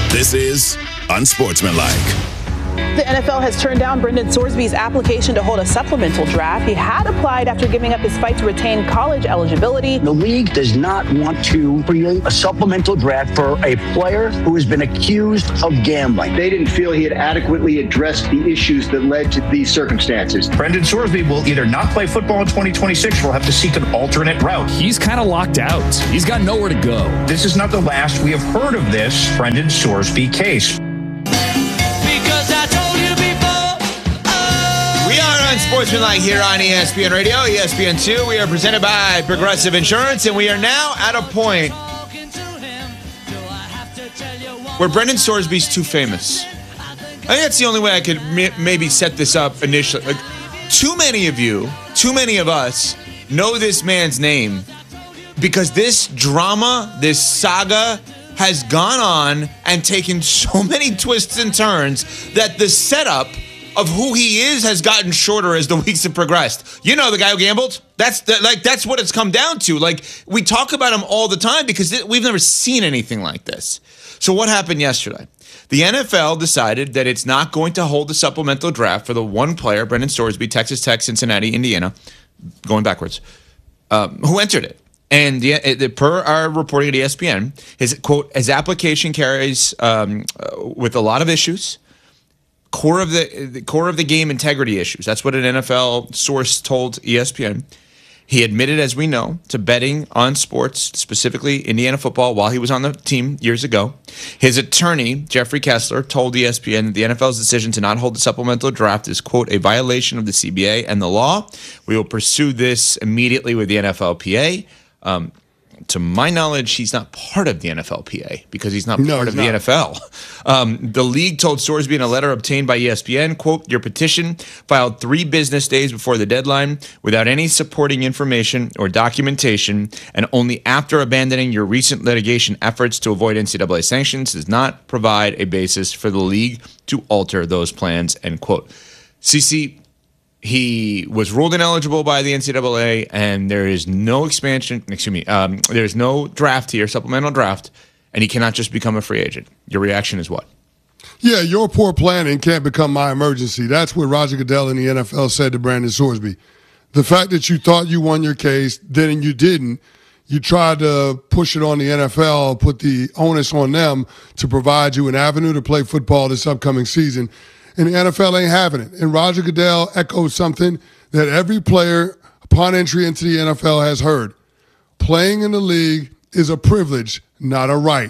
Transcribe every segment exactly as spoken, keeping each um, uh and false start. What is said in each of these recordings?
This is Unsportsmanlike. The N F L has turned down Brendan Sorsby's application to hold a supplemental draft. He had applied after giving up his fight to retain college eligibility. The league does not want to create a supplemental draft for a player who has been accused of gambling. They didn't feel he had adequately addressed the issues that led to these circumstances. Brendan Sorsby will either not play football in twenty twenty-six or will have to seek an alternate route. He's kind of locked out. He's got nowhere to go. This is not the last we have heard of this Brendan Sorsby case. Unsportsmanlike here on E S P N Radio, E S P N two. We are presented by Progressive Insurance, and we are now at a point where Brendan Sorsby's too famous. I think that's the only way I could maybe set this up initially. Like, too many of you, too many of us know this man's name because this drama, this saga has gone on and taken so many twists and turns that the setup of who he is has gotten shorter as the weeks have progressed. You know the guy who gambled? That's the, like that's what it's come down to. Like, we talk about him all the time because th- we've never seen anything like this. So what happened yesterday? The N F L decided that it's not going to hold a supplemental draft for the one player, Brendan Sorsby, Texas Tech, Cincinnati, Indiana, going backwards, um, who entered it. And the, the, per our reporting at E S P N, his quote, his application carries um, uh, with a lot of issues. Core of the, the core of the game integrity issues. That's what an N F L source told E S P N. He admitted, as we know, to betting on sports, specifically Indiana football, while he was on the team years ago. His attorney, Jeffrey Kessler, told E S P N that the N F L's decision to not hold the supplemental draft is, quote, a violation of the C B A and the law. We will pursue this immediately with the N F L P A. Um, To my knowledge, he's not part of the N F L P A because he's not no, part he's of the not. N F L. Um, the league told Sorsby in a letter obtained by E S P N, quote, your petition filed three business days before the deadline without any supporting information or documentation and only after abandoning your recent litigation efforts to avoid N C double A sanctions does not provide a basis for the league to alter those plans, end quote. C C, he was ruled ineligible by the N C double A, and there is no expansion, excuse me, um, there's no draft here, supplemental draft, and he cannot just become a free agent. Your reaction is what? Yeah, your poor planning can't become my emergency. That's what Roger Goodell in the N F L said to Brandon Sorsby. The fact that you thought you won your case, then you didn't, you tried to push it on the N F L, put the onus on them to provide you an avenue to play football this upcoming season. And the N F L ain't having it. And Roger Goodell echoed something that every player upon entry into the N F L has heard. Playing in the league is a privilege, not a right.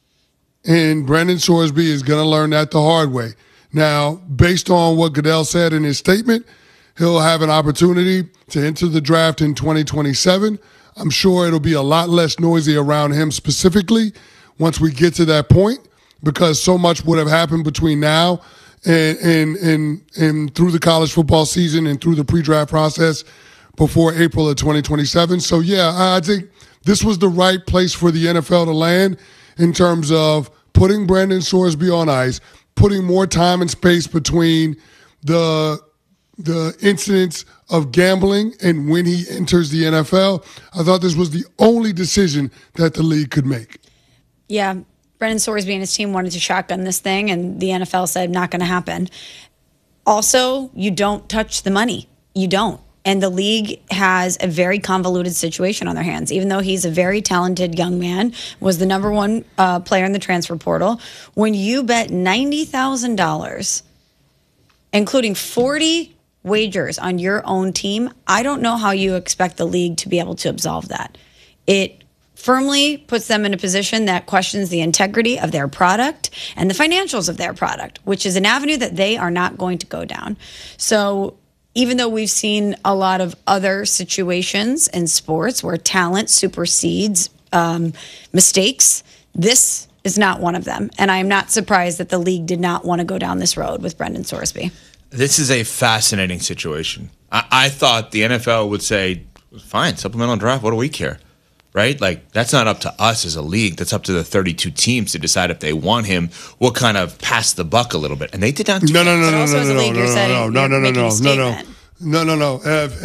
And Brendan Sorsby is going to learn that the hard way. Now, based on what Goodell said in his statement, he'll have an opportunity to enter the draft in twenty twenty-seven. I'm sure it'll be a lot less noisy around him specifically once we get to that point, because so much would have happened between now and and and, and through the college football season and through the pre-draft process before April of twenty twenty-seven. So, yeah, I think this was the right place for the N F L to land in terms of putting Brendan Sorsby on ice, putting more time and space between the the incidents of gambling and when he enters the N F L. I thought this was the only decision that the league could make. Yeah, Brendan Sorsby and his team wanted to shotgun this thing, and the N F L said not going to happen. Also, you don't touch the money. You don't. And the league has a very convoluted situation on their hands. Even though he's a very talented young man, was the number one uh, player in the transfer portal, when you bet ninety thousand dollars, including forty wagers on your own team, I don't know how you expect the league to be able to absolve that. It firmly puts them in a position that questions the integrity of their product and the financials of their product, which is an avenue that they are not going to go down. So even though we've seen a lot of other situations in sports where talent supersedes um, mistakes, this is not one of them. And I am not surprised that the league did not want to go down this road with Brendan Sorsby. This is a fascinating situation. I, I thought the N F L would say, fine, supplemental draft, what do we care? Right? Like, that's not up to us as a league. That's up to the thirty-two teams to decide if they want him. We'll kind of pass the buck a little bit. And they did not do No, no, no, that. no, also no, as a no, league, no, you're no, setting- no, no, you're no, no, making a no, no, no. statement. No, no, no, F,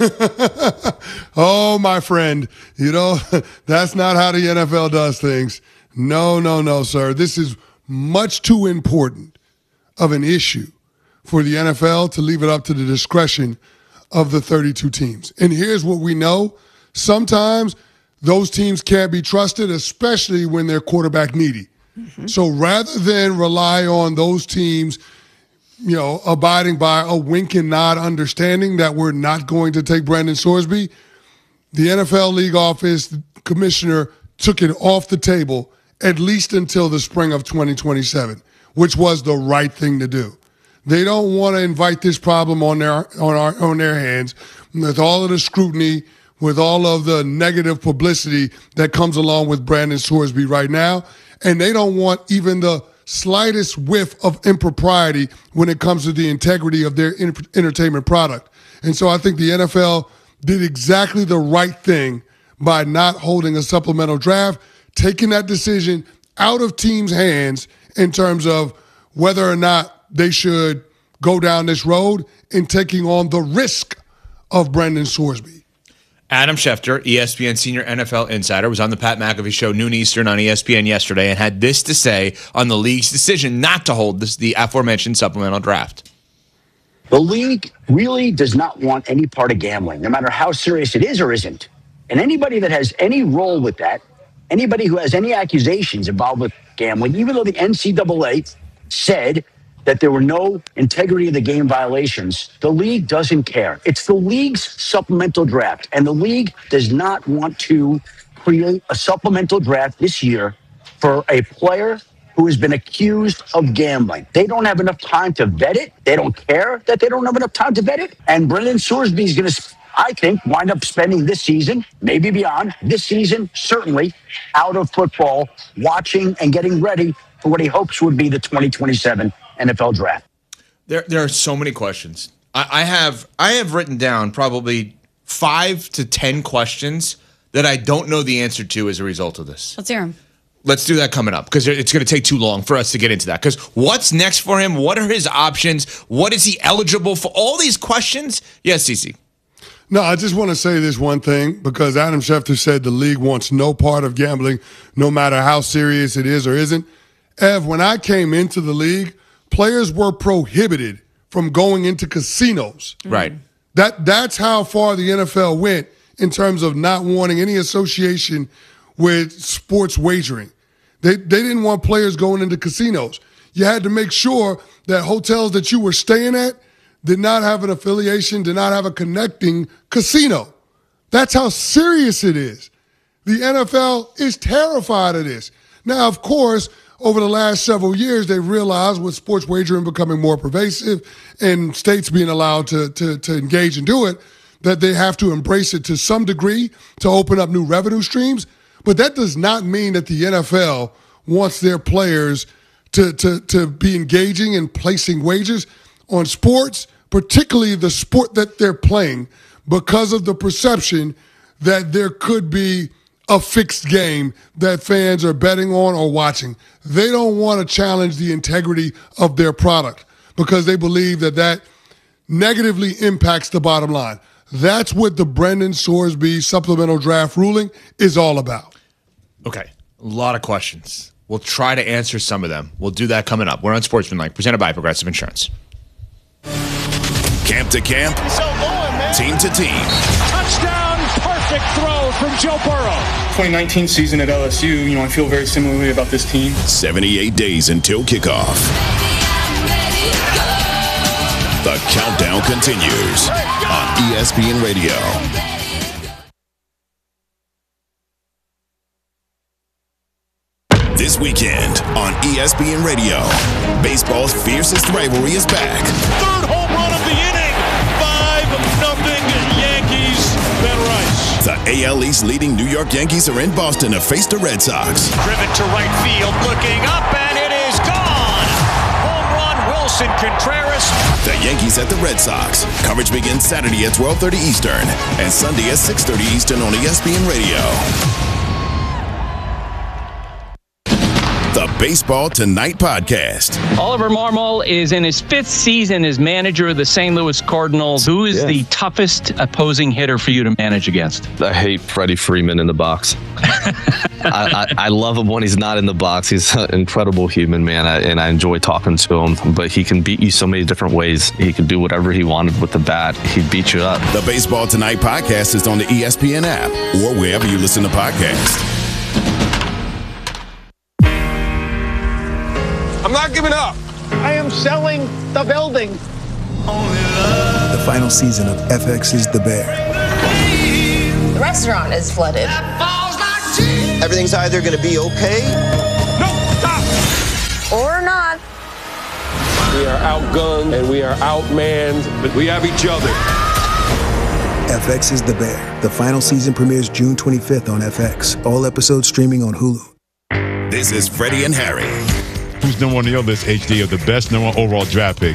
F. Oh, my friend, you know, that's not how the N F L does things. No, no, no, sir. This is much too important of an issue for the N F L to leave it up to the discretion of the thirty-two teams. And here's what we know. Sometimes those teams can't be trusted, especially when they're quarterback needy. Mm-hmm. So rather than rely on those teams, you know, abiding by a wink and nod understanding that we're not going to take Brandon Sorsby, the N F L league office, the commissioner, took it off the table at least until the spring of twenty twenty-seven, which was the right thing to do. They don't want to invite this problem on their on our on their hands with all of the scrutiny, with all of the negative publicity that comes along with Brandon Sorsby right now, and they don't want even the slightest whiff of impropriety when it comes to the integrity of their entertainment product. And so I think the N F L did exactly the right thing by not holding a supplemental draft, taking that decision out of teams' hands in terms of whether or not they should go down this road and taking on the risk of Brandon Sorsby. Adam Schefter, E S P N senior N F L insider, was on the Pat McAfee show noon Eastern on E S P N yesterday and had this to say on the league's decision not to hold this, the aforementioned supplemental draft. The league really does not want any part of gambling, no matter how serious it is or isn't. And anybody that has any role with that, anybody who has any accusations involved with gambling, even though the N C double A said that there were no integrity of the game violations, the league doesn't care. It's the league's supplemental draft, and the league does not want to create a supplemental draft this year for a player who has been accused of gambling. They don't have enough time to vet it. They don't care that they don't have enough time to vet it. And Brandon Sorsby is going to, I think, wind up spending this season, maybe beyond, this season, certainly, out of football, watching and getting ready for what he hopes would be the twenty twenty-seven N F L draft. There, there are so many questions. I, I have, I have written down probably five to ten questions that I don't know the answer to as a result of this. Let's hear them. Let's do that coming up because it's going to take too long for us to get into that. Because what's next for him? What are his options? What is he eligible for? All these questions. Yes, Cece. No, I just want to say this one thing because Adam Schefter said the league wants no part of gambling, no matter how serious it is or isn't. Ev, when I came into the league, players were prohibited from going into casinos. Right. That that's how far the N F L went in terms of not wanting any association with sports wagering. They they didn't want players going into casinos. You had to make sure that hotels that you were staying at did not have an affiliation, did not have a connecting casino. That's how serious it is. The N F L is terrified of this. Now, of course, over the last several years, they've realized with sports wagering becoming more pervasive and states being allowed to, to, to engage and do it, that they have to embrace it to some degree to open up new revenue streams. But that does not mean that the N F L wants their players to, to, to be engaging and placing wagers on sports, particularly the sport that they're playing, because of the perception that there could be a fixed game that fans are betting on or watching. They don't want to challenge the integrity of their product because they believe that that negatively impacts the bottom line. That's what the Brandon Sorsby supplemental draft ruling is all about. Okay, a lot of questions. We'll try to answer some of them. We'll do that coming up. We're on Sportsmanlike, presented by Progressive Insurance. Camp to camp, team to team. Touchdown, perfect throw from Joe Burrow. twenty nineteen season at L S U, you know, I feel very similarly about this team. seventy-eight days until kickoff. The countdown continues on E S P N Radio. This weekend on E S P N Radio, baseball's fiercest rivalry is back. Third home run of the inning. five nothing Yankees. Ben Rice. The A L East leading New York Yankees are in Boston to face the Red Sox. Driven to right field, looking up, and it is gone. Home run, Wilson Contreras. The Yankees at the Red Sox. Coverage begins Saturday at twelve thirty Eastern and Sunday at six thirty Eastern on E S P N Radio. the Baseball Tonight podcast. Oliver Marmol is in his fifth season as manager of the Saint Louis Cardinals. Who is yes. the toughest opposing hitter for you to manage against? I hate Freddie Freeman in the box. I, I, I love him when he's not in the box. He's an incredible human, man, I, and I enjoy talking to him. But he can beat you so many different ways. He can do whatever he wanted with the bat. He'd beat you up. The Baseball Tonight podcast is on the E S P N app or wherever you listen to podcasts. I'm not giving up. I am selling the building. The final season of F X's The Bear. The restaurant is flooded. Everything's either going to be okay. No, stop. Or not. We are outgunned and we are outmanned, but we have each other. F X's The Bear. The final season premieres June twenty-fifth on F X. All episodes streaming on Hulu. This is Freddie and Harry. Who's number one on your list, H D, of the best number one overall draft pick?